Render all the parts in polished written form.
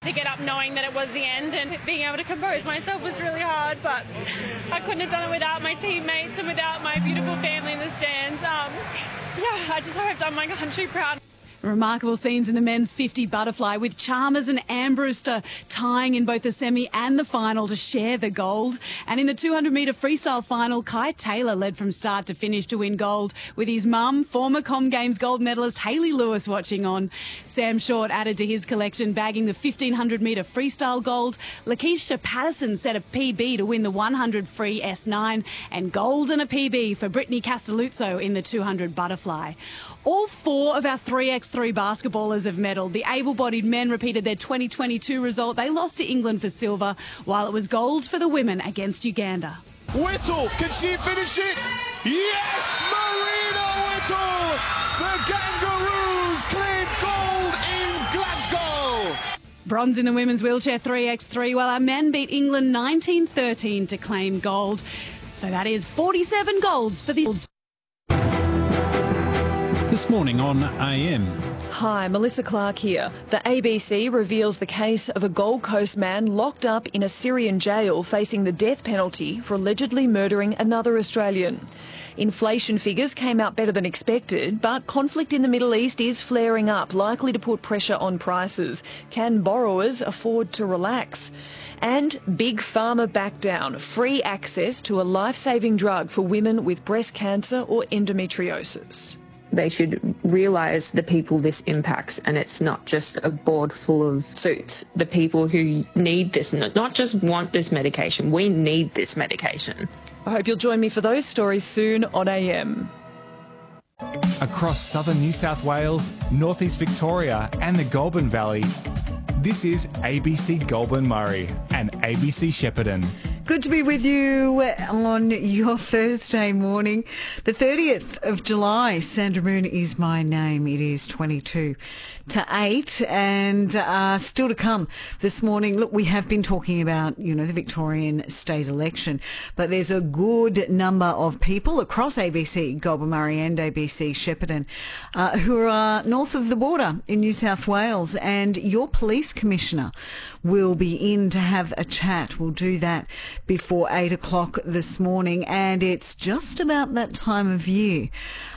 To get up knowing that it was the end and being able to compose myself was really hard, but I couldn't have done it without my teammates and without my beautiful family in the stands. I just hope I've done my country proud. Remarkable scenes in the men's 50 butterfly with Chalmers and Ambrewster tying in both the semi and the final to share the gold. And in the 200-metre freestyle final, Kai Taylor led from start to finish to win gold with his mum, former Com Games gold medalist Hayley Lewis, watching on. Sam Short added to his collection, bagging the 1500-metre freestyle gold. Lakeisha Patterson set a PB to win the 100 free S9 and gold and a PB for Brittany Castelluzzo in the 200 butterfly. All four of our 3x3 basketballers have medalled. The able-bodied men repeated their 2022 result. They lost to England for silver, while it was gold for the women against Uganda. Whittle, can she finish it? Yes, Marina Whittle! The Kangaroos claim gold in Glasgow! Bronze in the women's wheelchair 3x3, while our men beat England 19-13 to claim gold. So that is 47 golds for the... This morning on AM. Hi, Melissa Clark here. The ABC reveals the case of a Gold Coast man locked up in a Syrian jail facing the death penalty for allegedly murdering another Australian. Inflation figures came out better than expected, but conflict in the Middle East is flaring up, likely to put pressure on prices. Can borrowers afford to relax? And Big Pharma back down. Free access to a life-saving drug for women with breast cancer or endometriosis. They should realise the people this impacts, and it's not just a board full of suits. The people who need this, not just want this medication, we need this medication. I hope you'll join me for those stories soon on AM. Across southern New South Wales, northeast Victoria and the Goulburn Valley, this is ABC Goulburn Murray and ABC Shepparton. Good to be with you on your Thursday morning. The 30th of July, Sandra Moon is my name. It is 22 to 8 and still to come this morning. Look, we have been talking about, the Victorian state election, but there's a good number of people across ABC Goulburn Murray and ABC Shepparton who are north of the border in New South Wales, and your police commissioner will be in to have a chat. We'll do that before 8 o'clock this morning, and it's just about that time of year.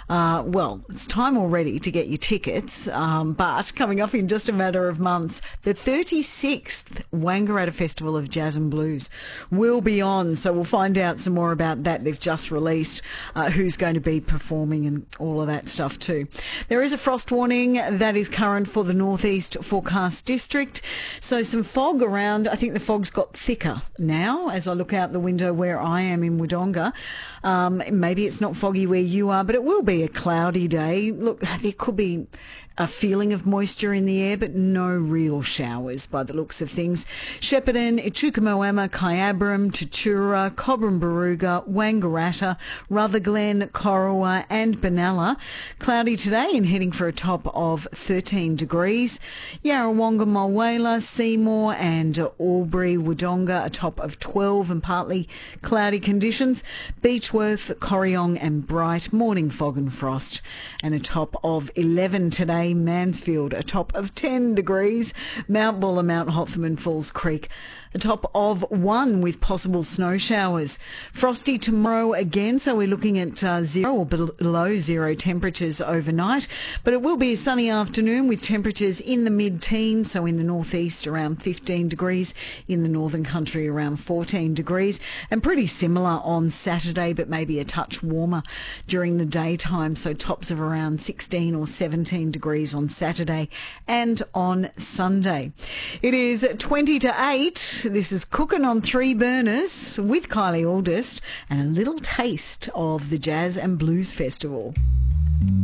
It's time already to get your tickets, but coming up in just a matter of months, the 36th Wangaratta Festival of Jazz and Blues will be on, so we'll find out some more about that. They've just released who's going to be performing and all of that stuff too. There is a frost warning that is current for the northeast forecast district, so some fog around. I think the fog's got thicker now as I look out the window where I am in Wodonga. Maybe it's not foggy where you are, but it will be a cloudy day. Look, there could be a feeling of moisture in the air, but no real showers by the looks of things. Shepparton, Echukamoama, Kyabram, Tatura, Cobram Barooga, Wangaratta, Rutherglen, Corowa and Benalla. Cloudy today and heading for a top of 13 degrees. Yarrawonga, Mulwala, Seymour and Albury, Wodonga, a top of 12 and partly cloudy conditions. Beechworth, Corryong and Bright, morning fog and frost, and a top of 11 today. Mansfield, a top of 10 degrees. Mount Buller, Mount Hotham and Falls Creek, a top of 1 with possible snow showers. Frosty tomorrow again, so we're looking at 0 or below 0 temperatures overnight, but it will be a sunny afternoon with temperatures in the mid-teens, so in the northeast around 15 degrees, in the northern country around 14 degrees, and pretty similar on Saturday, but maybe a touch warmer during the daytime, so tops of around 16 or 17 degrees on Saturday and on Sunday. It is 20 to 8. This is Cooking on Three Burners with Kylie Aldist and a little taste of the Jazz and Blues Festival.